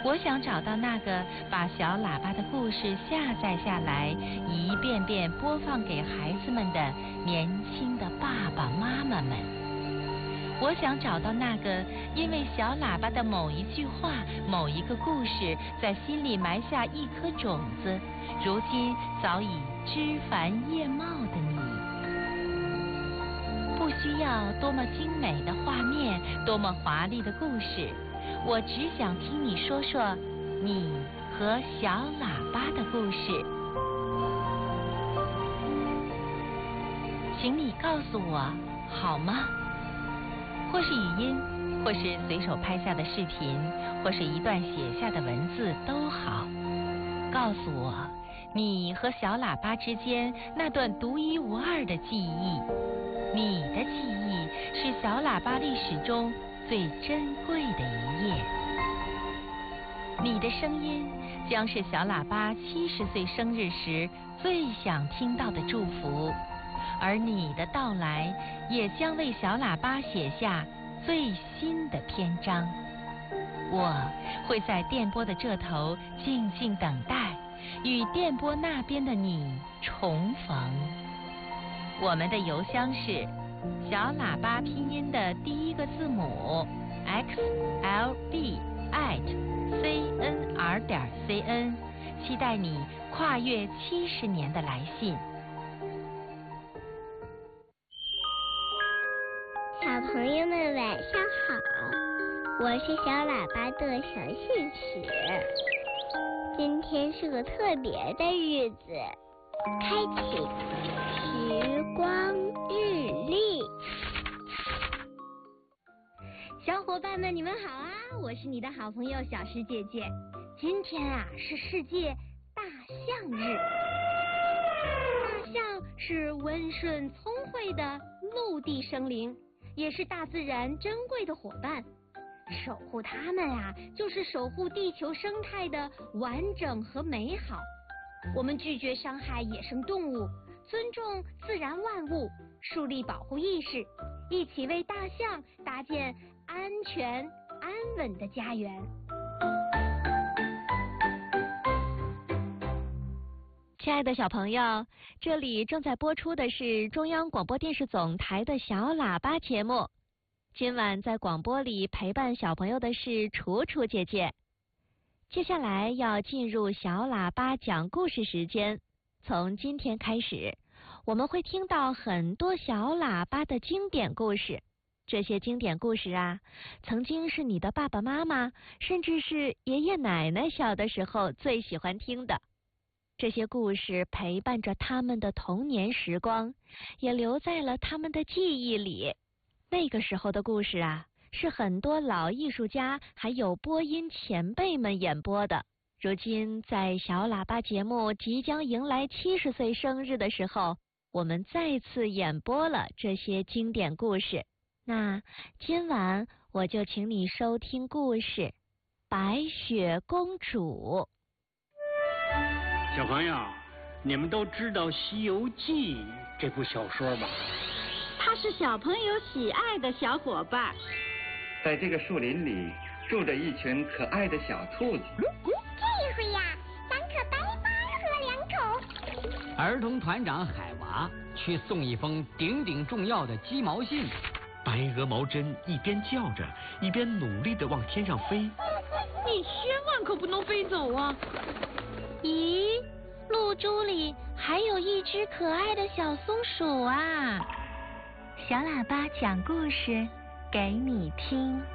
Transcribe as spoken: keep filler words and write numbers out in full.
我想找到那个把小喇叭的故事下载下来，一遍遍播放给孩子们的年轻的爸爸妈妈们。我想找到那个因为小喇叭的某一句话、某一个故事，在心里埋下一颗种子，如今早已枝繁叶茂的你。不需要多么精美的画面，多么华丽的故事，我只想听你说说你和小喇叭的故事。请你告诉我好吗？或是语音，或是随手拍下的视频，或是一段写下的文字都好。告诉我你和小喇叭之间那段独一无二的记忆。你的记忆是小喇叭历史中最珍贵的一页。你的声音将是小喇叭七十岁生日时最想听到的祝福，而你的到来也将为小喇叭写下最新的篇章。我会在电波的这头静静等待，与电波那边的你重逢。我们的邮箱是小喇叭拼音的第一个字母 x l b at c n r 点 c n， 期待你跨越七十年的来信。 小朋友们晚上好，我是小喇叭的小信使。今天是个特别的日子，开启时光日历。小伙伴们你们好啊，我是你的好朋友小诗姐姐。今天啊是世界大象日。大象是温顺聪慧的陆地生灵，也是大自然珍贵的伙伴。守护它们啊，就是守护地球生态的完整和美好。我们拒绝伤害野生动物，尊重自然万物，树立保护意识，一起为大象搭建安全安稳的家园。 亲爱的小朋友，这里正在播出的是中央广播电视总台的小喇叭节目。今晚在广播里陪伴小朋友的是楚楚姐姐。接下来要进入小喇叭讲故事时间。从今天开始，我们会听到很多小喇叭的经典故事。这些经典故事啊，曾经是你的爸爸妈妈，甚至是爷爷奶奶小的时候最喜欢听的。这些故事陪伴着他们的童年时光，也留在了他们的记忆里。那个时候的故事啊，是很多老艺术家还有播音前辈们演播的。如今在小喇叭节目即将迎来七十岁生日的时候，我们再次演播了这些经典故事。那今晚我就请你收听故事《白雪公主》。 小朋友，你们都知道《西游记》这部小说吧？ 它是小朋友喜爱的小伙伴。 在这个树林里住着一群可爱的小兔子。 这回呀，咱可白八喝两口。 儿童团长海娃去送一封顶顶重要的鸡毛信。 白鹅毛针一边叫着，一边努力地往天上飞。 你千万可不能飞走啊！ 咦，露珠里还有一只可爱的小松鼠啊！小喇叭讲故事给你听。